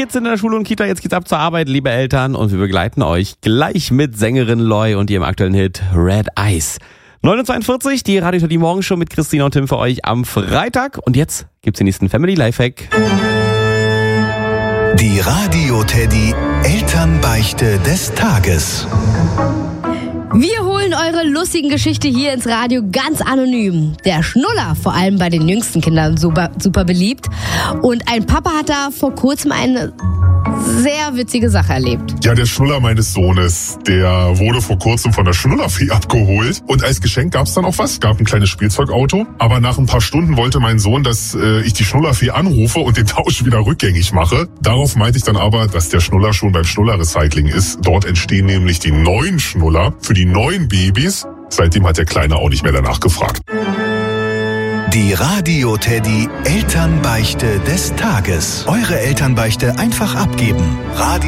Kids in der Schule und Kita, jetzt geht's ab zur Arbeit, liebe Eltern. Und wir begleiten euch gleich mit Sängerin Loi und ihrem aktuellen Hit Red Eyes. 9:42 die Radio Teddy Morgenshow mit Christina und Tim für euch am Freitag. Und jetzt gibt's den nächsten Family Lifehack. Die Radio Teddy Elternbeichte des Tages. Wir holen eure lustigen Geschichten hier ins Radio ganz anonym. Der Schnuller, vor allem bei den jüngsten Kindern, super beliebt. Und ein Papa hat da vor kurzem eine sehr witzige Sache erlebt. Ja, der Schnuller meines Sohnes, der wurde vor kurzem von der Schnullerfee abgeholt. Und als Geschenk gab's dann auch was. Gab ein kleines Spielzeugauto. Aber nach ein paar Stunden wollte mein Sohn, dass ich die Schnullerfee anrufe und den Tausch wieder rückgängig mache. Darauf meinte ich dann aber, dass der Schnuller schon beim Schnullerrecycling ist. Dort entstehen nämlich die neuen Schnuller für die neuen Babys. Seitdem hat der Kleine auch nicht mehr danach gefragt. Die Radio Teddy Elternbeichte des Tages. Eure Elternbeichte einfach abgeben.